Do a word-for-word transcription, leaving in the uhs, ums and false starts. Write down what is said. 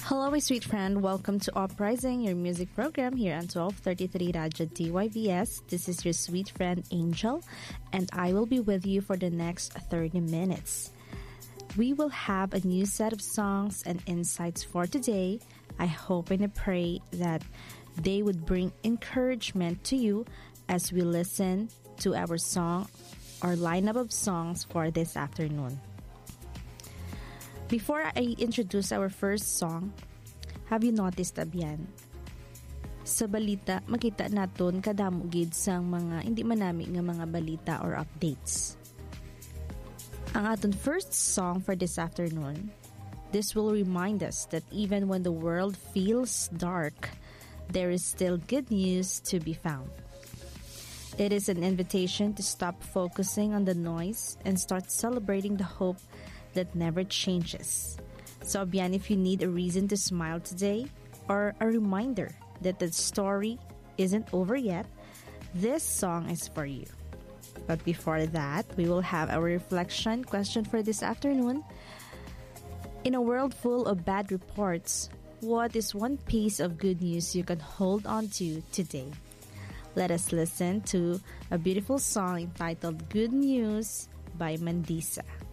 Hello, my sweet friend. Welcome to Uprising, your music program here on twelve thirty-three Radyo D Y B S. This is your sweet friend Angel, and I will be with you for the next thirty minutes. We will have a new set of songs and insights for today. I hope and I pray that they would bring encouragement to you as we listen to our song or lineup of songs for this afternoon. Before I introduce our first song, have you noticed abyan? Sa balita, makita naton kadamo gid sang mga hindi manami nga mga balita or updates. Ang aton first song for this afternoon, this will remind us that even when the world feels dark, there is still good news to be found. It is an invitation to stop focusing on the noise and start celebrating the hope that never changes. So, Bian, if you need a reason to smile today or a reminder that the story isn't over yet, this song is for you. But before that, we will have our reflection question for this afternoon. In a world full of bad reports, what is one piece of good news you can hold on to today? Let us listen to a beautiful song entitled Good News by Mandisa.